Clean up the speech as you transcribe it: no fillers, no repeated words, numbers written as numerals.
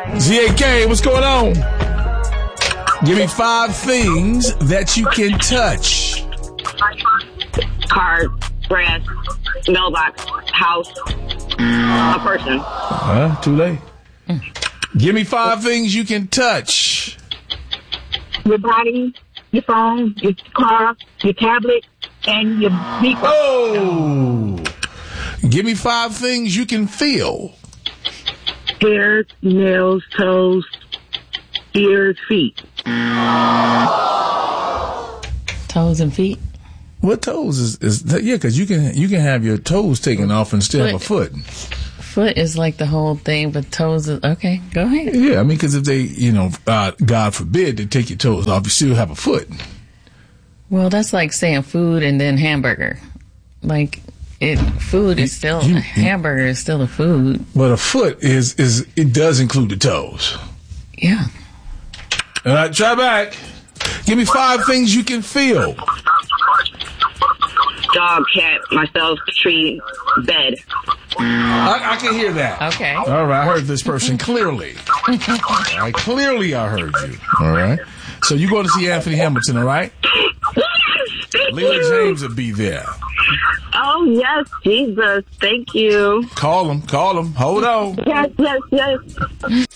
ZAK, what's going on? Give me 5 things that you can touch. Car, grass, mailbox, house, a person. Too late. Give me 5 things you can touch. Your body, your phone, your car, your tablet, and your vehicle. Oh! Give me 5 things you can feel. Hairs, nails, toes, ears, feet. Toes and feet. What toes is that? Yeah, because you can have your toes taken off and still have a foot. Foot is like the whole thing, but toes is okay. Go ahead. Yeah, I mean, because if they, God forbid, they take your toes off, you still have a foot. Well, that's like saying food and then hamburger. Like food is still hamburger is still a food. But a foot is it does include the toes. Yeah. All right, try back. Give me 5 things you can feel. Dog, cat, myself, tree, bed. I can hear that. Okay. All right, I heard this person clearly. All right, clearly I heard you. All right. So you're going to see Anthony Hamilton, all right? Leela James will be there. Oh, yes, Jesus. Thank you. Call him. Hold on. Yes.